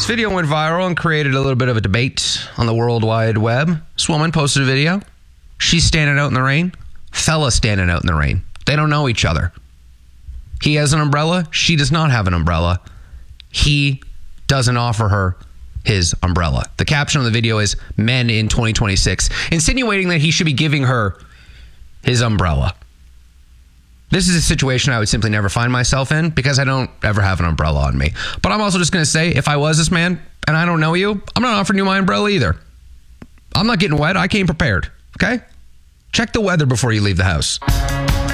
video went viral and created a little bit of a debate on the World Wide Web. This woman posted a video. She's standing out in the rain. Fella standing out in the rain. They don't know each other. He has an umbrella. She does not have an umbrella. He doesn't offer her his umbrella. The caption on the video is "Men in 2026," insinuating that he should be giving her his umbrella. This is a situation I would simply never find myself in because I don't ever have an umbrella on me. But I'm also just going to say, if I was this man and I don't know you, I'm not offering you my umbrella either. I'm not getting wet. I came prepared. Okay? Check the weather before you leave the house.